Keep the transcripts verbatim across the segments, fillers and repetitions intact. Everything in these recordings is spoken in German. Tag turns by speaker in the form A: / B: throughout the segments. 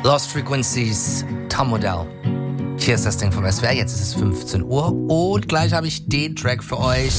A: Lost Frequencies, Tom Modell. Hier ist das Ding vom S W R, jetzt ist es fünfzehn Uhr und gleich habe ich den Track für euch.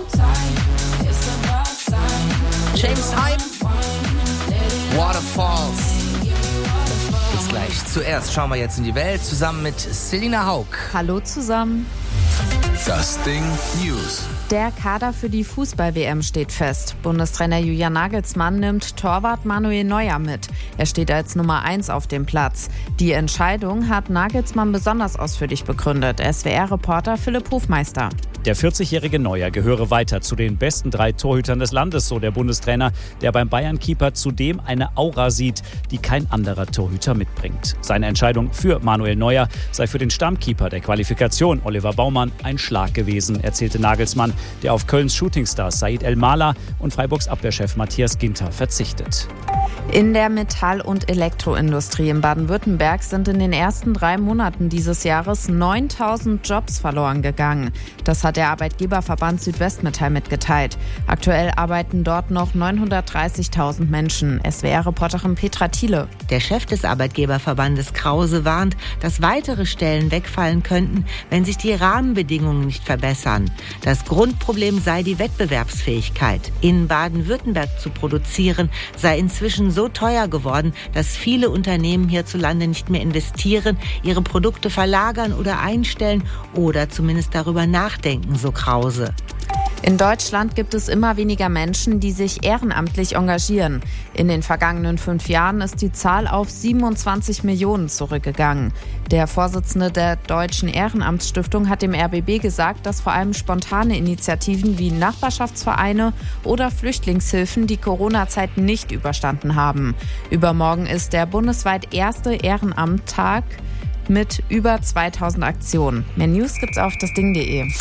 A: James Hype, Waterfalls. Bis gleich. Zuerst schauen wir jetzt in die Welt zusammen mit Selina Haug.
B: Hallo zusammen.
C: Das Ding News.
B: Der Kader für die Fußball-W M steht fest. Bundestrainer Julian Nagelsmann nimmt Torwart Manuel Neuer mit. Er steht als Nummer eins auf dem Platz. Die Entscheidung hat Nagelsmann besonders ausführlich begründet. S W R-Reporter Philipp Hofmeister.
D: Der vierzigjährige Neuer gehöre weiter zu den besten drei Torhütern des Landes, so der Bundestrainer, der beim Bayern-Keeper zudem eine Aura sieht, die kein anderer Torhüter mitbringt. Seine Entscheidung für Manuel Neuer sei für den Stammkeeper der Qualifikation, Oliver Baumann, ein Schlag gewesen, erzählte Nagelsmann, der auf Kölns Shootingstar Said El-Mala und Freiburgs Abwehrchef Matthias Ginter verzichtet.
B: In der Metall- und Elektroindustrie in Baden-Württemberg sind in den ersten drei Monaten dieses Jahres neuntausend Jobs verloren gegangen. Das hat der Arbeitgeberverband Südwestmetall mitgeteilt. Aktuell arbeiten dort noch neunhundertdreißigtausend Menschen. S W R-Reporterin Petra Thiele.
E: Der Chef des Arbeitgeberverbandes Krause warnt, dass weitere Stellen wegfallen könnten, wenn sich die Rahmenbedingungen nicht verbessern. Das Grundproblem sei die Wettbewerbsfähigkeit. In Baden-Württemberg zu produzieren sei inzwischen so teuer geworden, dass viele Unternehmen hierzulande nicht mehr investieren, ihre Produkte verlagern oder einstellen oder zumindest darüber nachdenken, so Krause.
B: In Deutschland gibt es immer weniger Menschen, die sich ehrenamtlich engagieren. In den vergangenen fünf Jahren ist die Zahl auf siebenundzwanzig Millionen zurückgegangen. Der Vorsitzende der Deutschen Ehrenamtsstiftung hat dem R B B gesagt, dass vor allem spontane Initiativen wie Nachbarschaftsvereine oder Flüchtlingshilfen die Corona-Zeit nicht überstanden haben. Übermorgen ist der bundesweit erste Ehrenamttag mit über zweitausend Aktionen. Mehr News gibt's auf dasding punkt de.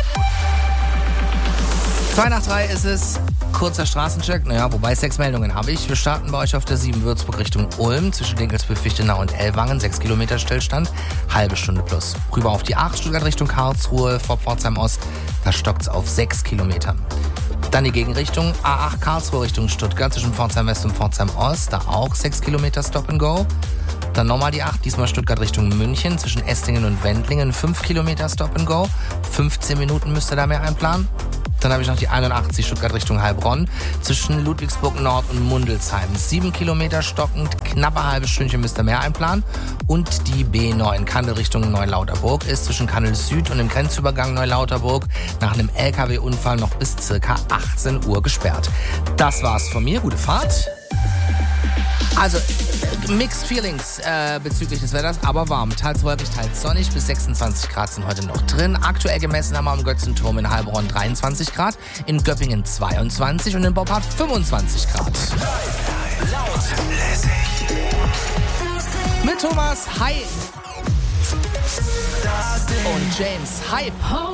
A: zwei nach drei ist es, kurzer Straßencheck, naja, wobei sechs Meldungen habe ich. Wir starten bei euch auf der sieben Würzburg Richtung Ulm, zwischen Dinkelsbühl-Fichtenau und Ellwangen, sechs Kilometer Stillstand, halbe Stunde plus. Rüber auf die acht, Stuttgart Richtung Karlsruhe, vor Pforzheim Ost, da stockt's auf sechs Kilometer. Dann die Gegenrichtung, A acht Karlsruhe Richtung Stuttgart, zwischen Pforzheim West und Pforzheim Ost, da auch sechs Kilometer Stop and Go. Dann nochmal die acht, diesmal Stuttgart Richtung München, zwischen Esslingen und Wendlingen, fünf Kilometer Stop and Go, fünfzehn Minuten müsst ihr da mehr einplanen. Dann habe ich noch die einundachtzig Stuttgart Richtung Heilbronn, zwischen Ludwigsburg Nord und Mundelsheim. Sieben Kilometer stockend, knappe halbe Stündchen müsst ihr mehr einplanen. Und die B neun, Kandel Richtung Neulauterburg, ist zwischen Kandel Süd und dem Grenzübergang Neulauterburg nach einem L K W-Unfall noch bis circa achtzehn Uhr gesperrt. Das war's von mir, gute Fahrt. Also, Mixed Feelings äh, bezüglich des Wetters, aber warm. Teils wolkig, teils sonnig. Bis sechsundzwanzig Grad sind heute noch drin. Aktuell gemessen haben wir am Götzenturm in Heilbronn dreiundzwanzig Grad, in Göppingen zweiundzwanzig und in Boppard fünfundzwanzig Grad.
C: Laut, lässig.
A: Mit Thomas, hi. Und James, Hype.